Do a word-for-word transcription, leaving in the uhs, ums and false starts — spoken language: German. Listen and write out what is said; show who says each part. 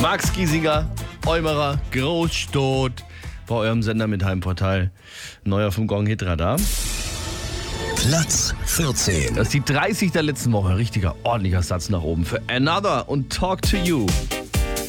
Speaker 1: Max Giesinger, Eumerer, Großstadt bei eurem Sender mit Heimportal. Neuer vom Gong Hitradar.
Speaker 2: Platz vierzehn.
Speaker 1: Das ist die dreißig der letzten Woche. Richtiger, ordentlicher Satz nach oben für Another und Talk to You.